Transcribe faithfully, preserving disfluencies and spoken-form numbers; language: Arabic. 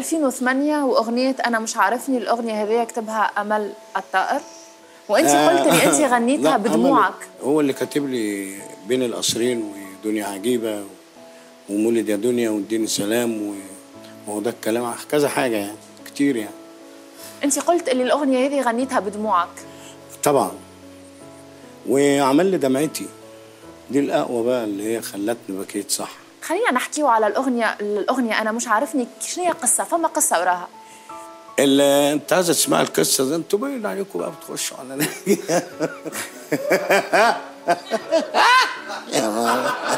ألفين وثمانية وأغنية أنا مش عارفني، الأغنية هذه كتبها أمل الطائر، وأنت آه قلت لي أنت غنيتها بدموعك. هو اللي كاتب لي بين القصرين ودنيا عجيبة ومولد يا دنيا واديني سلام وهو ده الكلام، كذا حاجة يعني كتير يعني. أنت قلت لي الأغنية هذه غنيتها بدموعك. طبعا، وعمل لي دمعتي دي الأقوى بقى اللي هي خلتني بكيت صح. خلينا نحكيو على الأغنية الأغنية أنا مش عارفني، شنو هي قصة؟ فما قصة وراها؟ اللي انت عايزه تسمع القصه دي انتوا باين عليكم بقى بتخشوا على